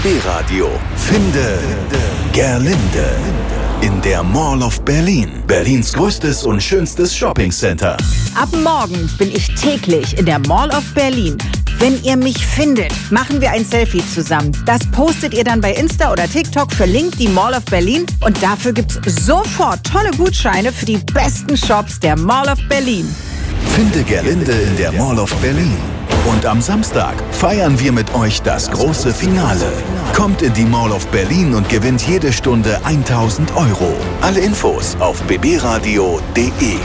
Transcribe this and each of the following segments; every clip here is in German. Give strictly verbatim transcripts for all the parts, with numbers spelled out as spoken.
B B-Radio. Finde Gerlinde. In der Mall of Berlin. Berlins größtes und schönstes Shoppingcenter. Ab morgen bin ich täglich in der Mall of Berlin. Wenn ihr mich findet, machen wir ein Selfie zusammen. Das postet ihr dann bei Insta oder TikTok, verlinkt die Mall of Berlin und dafür gibt's sofort tolle Gutscheine für die besten Shops der Mall of Berlin. Finde Gerlinde in der Mall of Berlin. Und am Samstag feiern wir mit euch das große Finale. Kommt in die Mall of Berlin und gewinnt jede Stunde tausend Euro. Alle Infos auf b b radio punkt d e.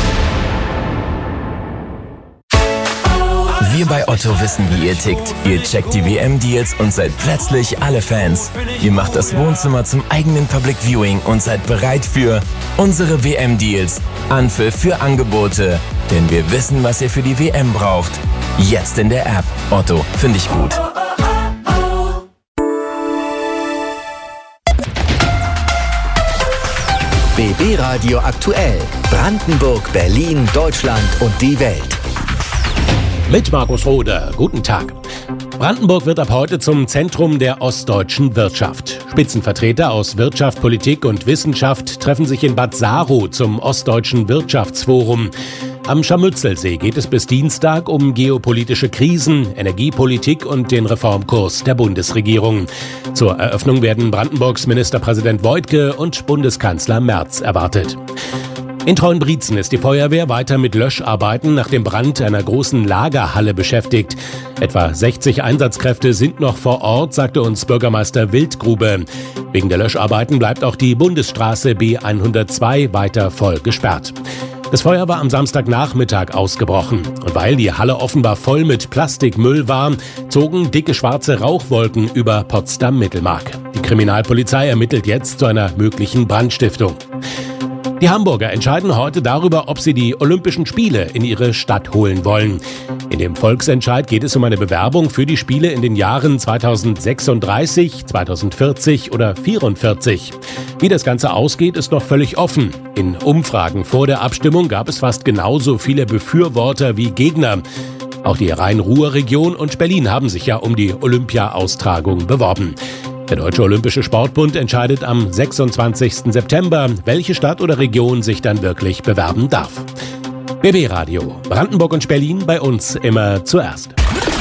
Wir bei Otto wissen, wie ihr tickt. Ihr checkt die W M-Deals und seid plötzlich alle Fans. Ihr macht das Wohnzimmer zum eigenen Public Viewing und seid bereit für unsere W M-Deals. Anpfiff für Angebote. Denn wir wissen, was ihr für die W M braucht. Jetzt in der App. Otto, finde ich gut. B B-Radio aktuell. Brandenburg, Berlin, Deutschland und die Welt. Mit Markus Rohde. Guten Tag. Brandenburg wird ab heute zum Zentrum der ostdeutschen Wirtschaft. Spitzenvertreter aus Wirtschaft, Politik und Wissenschaft treffen sich in Bad Saro zum Ostdeutschen Wirtschaftsforum. Am Scharmützelsee geht es bis Dienstag um geopolitische Krisen, Energiepolitik und den Reformkurs der Bundesregierung. Zur Eröffnung werden Brandenburgs Ministerpräsident Woidke und Bundeskanzler Merz erwartet. In Treuenbrietzen ist die Feuerwehr weiter mit Löscharbeiten nach dem Brand einer großen Lagerhalle beschäftigt. Etwa sechzig Einsatzkräfte sind noch vor Ort, sagte uns Bürgermeister Wildgrube. Wegen der Löscharbeiten bleibt auch die Bundesstraße B hundertzwei weiter voll gesperrt. Das Feuer war am Samstagnachmittag ausgebrochen. Und weil die Halle offenbar voll mit Plastikmüll war, zogen dicke schwarze Rauchwolken über Potsdam-Mittelmark. Die Kriminalpolizei ermittelt jetzt zu einer möglichen Brandstiftung. Die Hamburger entscheiden heute darüber, ob sie die Olympischen Spiele in ihre Stadt holen wollen. In dem Volksentscheid geht es um eine Bewerbung für die Spiele in den Jahren zweitausendsechsunddreißig, zweitausendvierzig oder vierundvierzig. Wie das Ganze ausgeht, ist noch völlig offen. In Umfragen vor der Abstimmung gab es fast genauso viele Befürworter wie Gegner. Auch die Rhein-Ruhr-Region und Berlin haben sich ja um die Olympia-Austragung beworben. Der Deutsche Olympische Sportbund entscheidet am sechsundzwanzigsten September, welche Stadt oder Region sich dann wirklich bewerben darf. B B-Radio. Brandenburg und Berlin bei uns immer zuerst.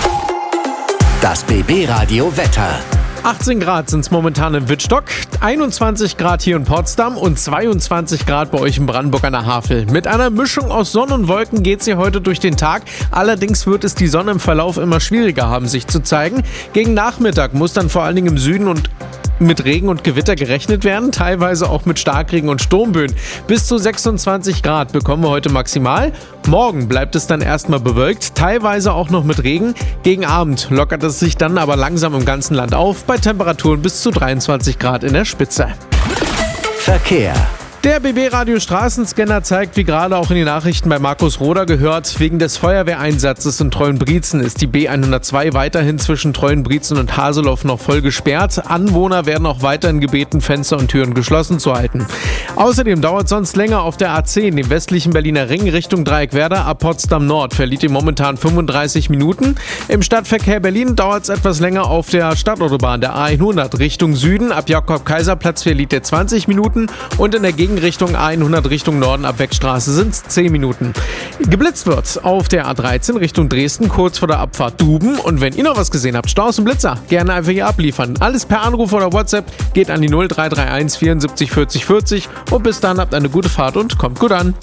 Das B B-Radio Wetter. achtzehn Grad sind es momentan in Wittstock, einundzwanzig Grad hier in Potsdam und zweiundzwanzig Grad bei euch in Brandenburg an der Havel. Mit einer Mischung aus Sonne und Wolken geht es hier heute durch den Tag. Allerdings wird es die Sonne im Verlauf immer schwieriger haben, sich zu zeigen. Gegen Nachmittag muss dann vor allen Dingen im Süden und mit Regen und Gewitter gerechnet werden, teilweise auch mit Starkregen und Sturmböen. Bis zu sechsundzwanzig Grad bekommen wir heute maximal. Morgen bleibt es dann erstmal bewölkt, teilweise auch noch mit Regen. Gegen Abend lockert es sich dann aber langsam im ganzen Land auf, bei Temperaturen bis zu dreiundzwanzig Grad in der Spitze. Verkehr. Der B B-Radio Straßenscanner zeigt, wie gerade auch in den Nachrichten bei Markus Rohder gehört, wegen des Feuerwehreinsatzes in Treuenbrietzen ist die B hundertzwei weiterhin zwischen Treuenbrietzen und Haseloff noch voll gesperrt. Anwohner werden auch weiterhin gebeten, Fenster und Türen geschlossen zu halten. Außerdem dauert sonst länger auf der A zehn, dem westlichen Berliner Ring Richtung Dreieckwerder ab Potsdam Nord. Verliert ihr momentan fünfunddreißig Minuten. Im Stadtverkehr Berlin dauert es etwas länger auf der Stadtautobahn, der A hundert Richtung Süden. Ab Jakob-Kaiser-Platz verliert ihr zwanzig Minuten und in der Gegend Richtung A hundert Richtung Norden ab Beckstraße sind es zehn Minuten. Geblitzt wird auf der A dreizehn Richtung Dresden, kurz vor der Abfahrt Duben. Und wenn ihr noch was gesehen habt, Staus und Blitzer, gerne einfach hier abliefern. Alles per Anruf oder WhatsApp geht an die null drei drei eins vierundsiebzig vierzig vierzig. Und bis dann habt eine gute Fahrt und kommt gut an.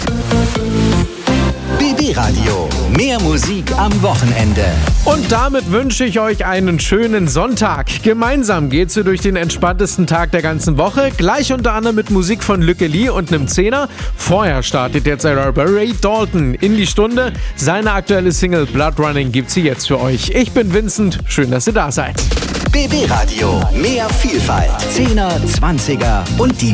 B B-Radio. Mehr Musik am Wochenende. Und damit wünsche ich euch einen schönen Sonntag. Gemeinsam geht's hier durch den entspanntesten Tag der ganzen Woche. Gleich unter anderem mit Musik von Lücke Lee und einem Zehner. Vorher startet jetzt Ray Dalton in die Stunde. Seine aktuelle Single Blood Running gibt's hier jetzt für euch. Ich bin Vincent. Schön, dass ihr da seid. B B-Radio. Mehr Vielfalt. Zehner, Zwanziger und die